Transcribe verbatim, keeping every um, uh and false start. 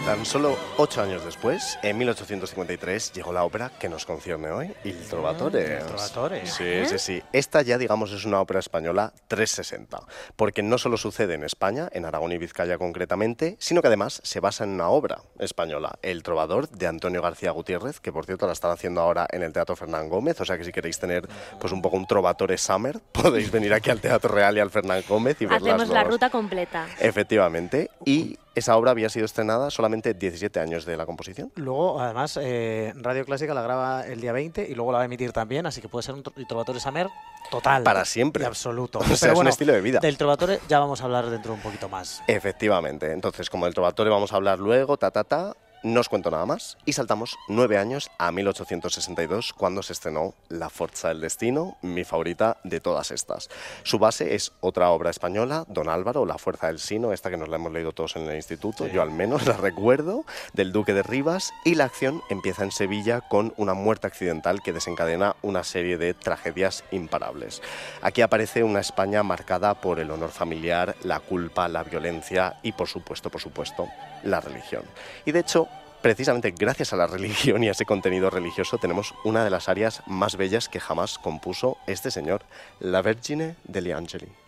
Tan solo ocho años después, en mil ochocientos cincuenta y tres, llegó la ópera que nos concierne hoy, Il Trovatore. Il Trovatore. Sí, ¿Eh? sí, sí. Esta ya, digamos, es una ópera española trescientos sesenta, porque no solo sucede en España, en Aragón y Vizcaya concretamente, sino que además se basa en una obra española, El Trovador, de Antonio García Gutiérrez, que por cierto la están haciendo ahora en el Teatro Fernán Gómez, o sea que si queréis tener pues un poco un Trovatore Summer, podéis venir aquí al Teatro Real y al Fernán Gómez y ver las Hacemos la dos. ruta completa. Efectivamente, y esa obra había sido estrenada solamente diecisiete años de la composición. Luego, además, eh, Radio Clásica la graba el día veinte y luego la va a emitir también, así que puede ser un tro- Trovatore Summer total. Para siempre. Y absoluto. O sea, Pero es bueno, un estilo de vida. del Trovatore ya vamos a hablar dentro de un poquito más. Efectivamente. Entonces, como del Trovatore vamos a hablar luego, ta, ta, ta, no os cuento nada más y saltamos nueve años a mil ochocientos sesenta y dos, cuando se estrenó La Forza del Destino, mi favorita de todas estas. Su base es otra obra española, Don Álvaro, La Fuerza del Sino, esta que nos la hemos leído todos en el instituto, Sí. yo al menos la recuerdo, del Duque de Rivas, y la acción empieza en Sevilla con una muerte accidental que desencadena una serie de tragedias imparables. Aquí aparece una España marcada por el honor familiar, la culpa, la violencia y, por supuesto, por supuesto, la religión. Y de hecho, precisamente gracias a la religión y a ese contenido religioso tenemos una de las arias más bellas que jamás compuso este señor, la Vergine degli Angeli.